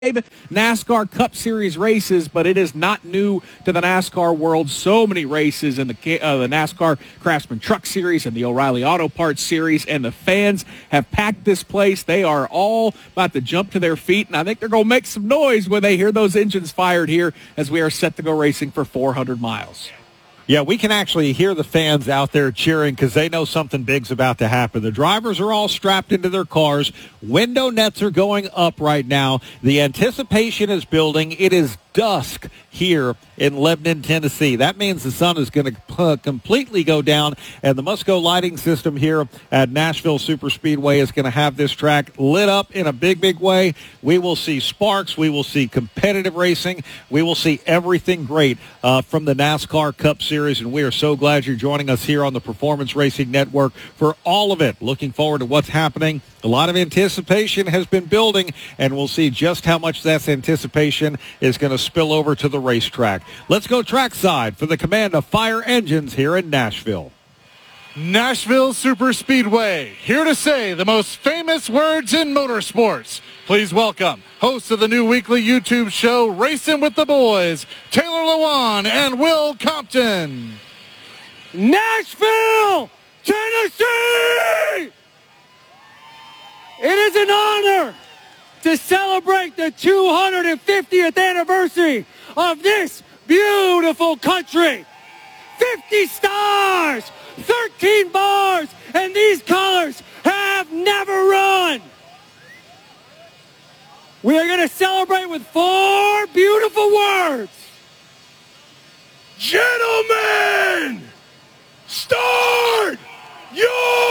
NASCAR Cup Series races, but it is not new to the NASCAR world. So many races in the NASCAR Craftsman Truck Series and the O'Reilly Auto Parts Series, and the fans have packed this place. They are all about to jump to their feet, and I think they're going to make some noise when they hear those engines fired here as we are set to go racing for 400 miles. Yeah, we can actually hear the fans out there cheering because they know something big's about to happen. The drivers are all strapped into their cars. Window nets are going up right now. The anticipation is building. It is dusk here in Lebanon, Tennessee. That means the sun is going to completely go down, and the Musco lighting system here at Nashville Superspeedway is going to have this track lit up in a big, big way. We will see sparks. We will see competitive racing. We will see everything great from the NASCAR Cup Series, and we are so glad you're joining us here on the Performance Racing Network for all of it. Looking forward to what's happening. A lot of anticipation has been building, and we'll see just how much that anticipation is going to spill over to the racetrack. Let's go trackside for the command of Fire Engines here in Nashville. Nashville Superspeedway, here to say the most famous words in motorsports. Please welcome hosts of the new weekly YouTube show, Racing with the Boys, Taylor Lewan and Will Compton. Nashville, Tennessee! It is an honor to celebrate the 250th anniversary of this beautiful country. 50 stars, 13 bars, and these colors have never run. We are going to celebrate with 4 beautiful words. Gentlemen, start your